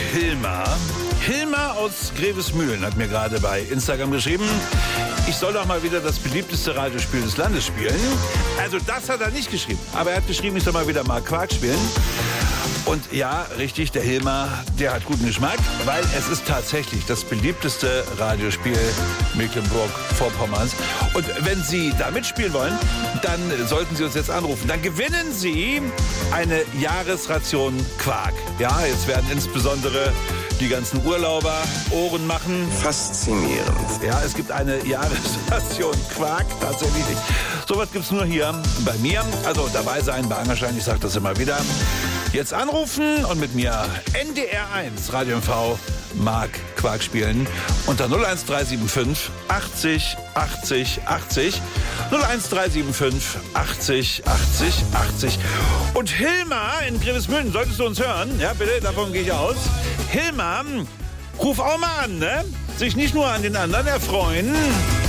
Hilmar. Hilmar aus Grevesmühlen hat mir gerade bei Instagram geschrieben, ich soll doch mal wieder das beliebteste Radiospiel des Landes spielen. Also das hat er nicht geschrieben, aber er hat geschrieben, ich soll mal wieder mal Quark spielen. Und ja, richtig, der Hilmar, der hat guten Geschmack, weil es ist tatsächlich das beliebteste Radiospiel Mecklenburg-Vorpommerns. Und wenn Sie da mitspielen wollen, dann sollten Sie uns jetzt anrufen. Dann gewinnen Sie eine Jahresration Quark. Ja, jetzt werden insbesondere die ganzen Urlauber Ohren machen. Faszinierend. Ja, es gibt eine Jahresration Quark, tatsächlich nicht. Sowas gibt's nur hier bei mir. Also dabei sein, bei Angerstein, ich sage das immer wieder. Jetzt anrufen und mit mir NDR1 Radio MV mag Quark spielen unter 01375 80 80 80 01375 80 80 80. Und Hilmar in Grevesmühlen, solltest du uns hören? Ja, bitte, davon gehe ich aus. Hilmar, ruf auch mal an, ne? Sich nicht nur an den anderen erfreuen.